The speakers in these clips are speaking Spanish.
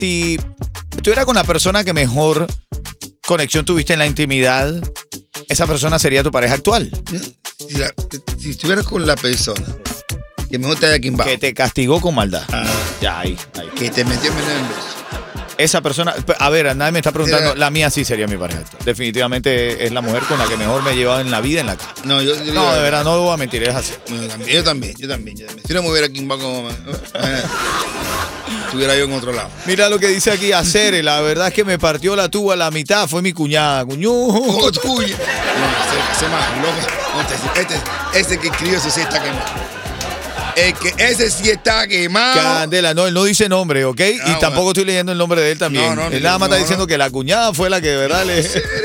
si estuviera con la persona que mejor conexión tuviste en la intimidad, esa persona sería tu pareja actual. Si estuvieras con la persona que mejor te haya quimbado, Que te castigó con maldad. Ya, ahí. que te metió en el beso. Esa persona, a ver, nadie me está preguntando, la mía sí sería mi pareja actual. Definitivamente es la mujer con la que mejor me he llevado en la vida, en la casa. No, yo No, de verdad, no lo voy a mentir, es así. Yo también. Si no me hubiera quimbado como estuviera yo en otro lado. Mira lo que dice aquí Acere, la verdad es que me partió la tuba a la mitad, fue mi cuñada, ¡Oh, tuya! No, ese más loco. Ese que escribió eso sí está quemado. Ese sí está quemado. Candela, no, él no dice nombre, ¿ok? Y tampoco estoy leyendo el nombre de él también. Él nada más está diciendo que la cuñada fue la que de verdad le...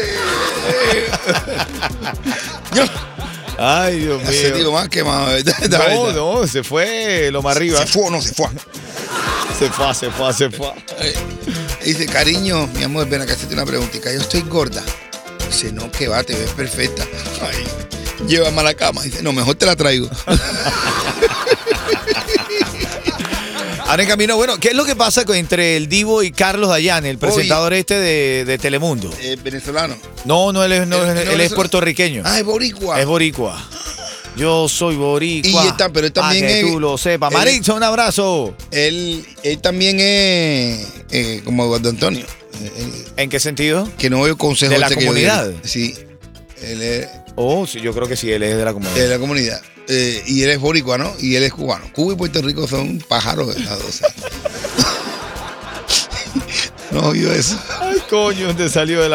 Ay, Dios mío. Ese tío más quemado. No, se fue lo más arriba. Se fue o no se fue. Se fue. Dice, cariño, mi amor, ven acá, hacerte una preguntita. Yo estoy gorda. Dice, no, que va, te ves perfecta. Ay, llévame a la cama. Dice, no, mejor te la traigo. Ahora en camino, bueno, ¿qué es lo que pasa entre el Divo y Carlos Dayan, el presentador de Telemundo? Venezolano. No, él es puertorriqueño. Ah, es boricua. Es boricua. Yo soy boricua. Pero él también que tú lo sepas. Maritza, un abrazo. Él también es como Eduardo Antonio. ¿En qué sentido? Que no oye consejo de la comunidad. Sí. Él es... Sí, yo creo que sí, él es de la comunidad. De la comunidad. Y él es boricua, ¿no? Y él es cubano. Cuba y Puerto Rico son pájaros de las dos. No oído eso. Ay, coño, te salió de la